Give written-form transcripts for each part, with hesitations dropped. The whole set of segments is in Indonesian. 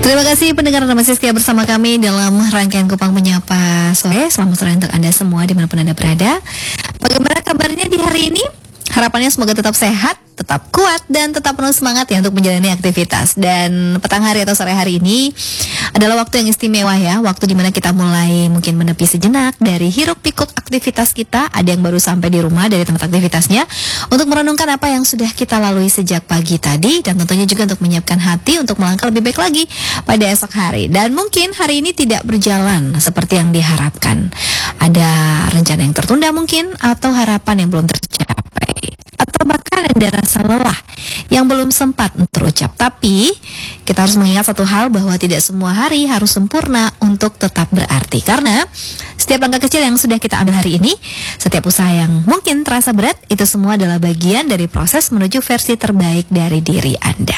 Terima kasih pendengar dan masih setia bersama kami dalam rangkaian Kupang Menyapa Sore. Selamat sore untuk Anda semua dimanapun Anda berada. Bagaimana kabarnya di hari ini? Harapannya semoga tetap sehat, tetap kuat, dan tetap penuh semangat ya untuk menjalani aktivitas. Dan petang hari atau sore hari ini adalah waktu yang istimewa ya. Waktu dimana kita mulai mungkin menepi sejenak dari hiruk pikuk aktivitas kita. Ada yang baru sampai di rumah dari tempat aktivitasnya, untuk merenungkan apa yang sudah kita lalui sejak pagi tadi. Dan tentunya juga untuk menyiapkan hati untuk melangkah lebih baik lagi pada esok hari. Dan mungkin hari ini tidak berjalan seperti yang diharapkan. Ada rencana yang tertunda mungkin, atau harapan yang belum tercapai, atau bahkan ada rasa lelah yang belum sempat terucap. Tapi kita harus mengingat satu hal, bahwa tidak semua hari harus sempurna untuk tetap berarti. Karena setiap langkah kecil yang sudah kita ambil hari ini, setiap usaha yang mungkin terasa berat, itu semua adalah bagian dari proses menuju versi terbaik dari diri Anda.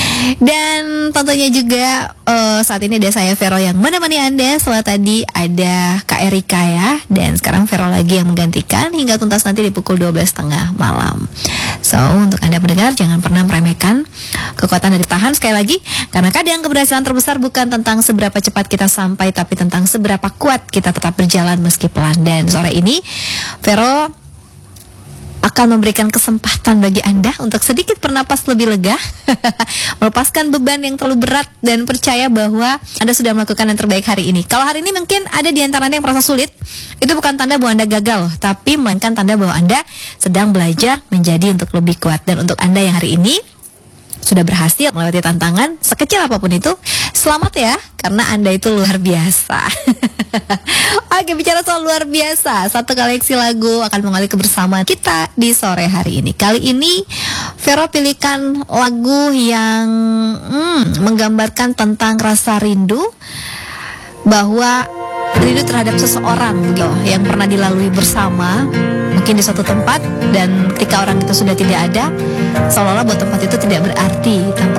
Dan tentunya juga saat ini ada saya Vero yang menemani Anda. Setelah tadi ada Kak Erika ya, dan sekarang Vero lagi yang menggantikan hingga tuntas nanti di pukul 12.30 malam. So, untuk Anda pendengar, jangan pernah meremehkan kekuatan dari tahan. Sekali lagi, karena kadang keberhasilan terbesar bukan tentang seberapa cepat kita sampai, tapi tentang seberapa kuat kita tetap berjalan meski pelan. Dan sore ini Vero akan memberikan kesempatan bagi Anda untuk sedikit bernapas lebih lega, melepaskan beban yang terlalu berat, dan percaya bahwa Anda sudah melakukan yang terbaik hari ini. Kalau hari ini mungkin ada di antara Anda yang merasa sulit, itu bukan tanda bahwa Anda gagal, tapi melainkan tanda bahwa Anda sedang belajar menjadi untuk lebih kuat. Dan untuk Anda yang hari ini sudah berhasil melewati tantangan sekecil apapun itu, selamat ya, karena Anda itu luar biasa. Oke, bicara soal luar biasa, satu koleksi lagu akan mengalir kebersamaan kita di sore hari ini. Kali ini Vero pilihkan lagu yang menggambarkan tentang rasa rindu, bahwa rindu terhadap seseorang gitu, yang pernah dilalui bersama, mungkin di suatu tempat, dan ketika orang itu sudah tidak ada, seolah-olah buat tempat itu tidak berarti.